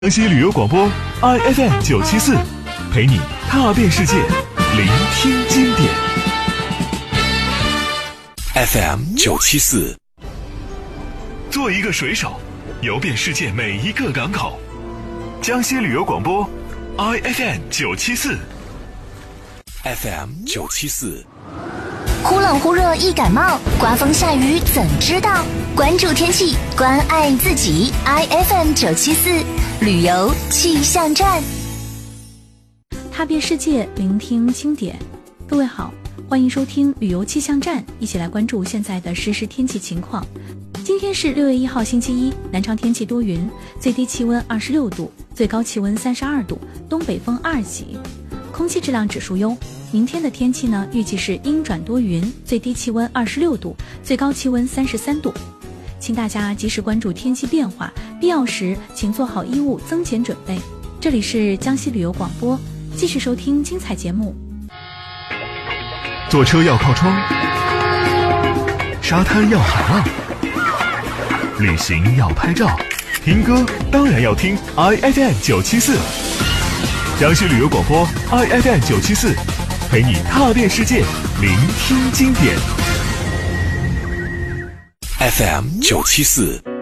江西旅游广播 IFM 974，陪你踏遍世界，聆听经典。 FM 974， 做一个水手，游遍世界每一个港口。江西旅游广播 IFM 974。 FM 974。 忽冷忽热易感冒，刮风下雨怎知道？关注天气，关爱自己。IFM 974旅游气象站， 踏遍世界，聆听经典。各位好，欢迎收听旅游气象站，一起来关注现在的实时天气情况。今天是6月1号星期一，南昌天气多云，最低气温26度，最高气温32度，东北风2级，空气质量指数优。明天的天气呢，预计是阴转多云，最低气温26度，最高气温33度。请大家及时关注天气变化，必要时请做好衣物增减准备。这里是江西旅游广播，继续收听精彩节目。 坐车要靠窗，沙滩要海浪，旅行要拍照，听歌当然要听 IFM 974。江西旅游广播 IFM 974，陪你踏遍世界，聆听经典。 FM 974。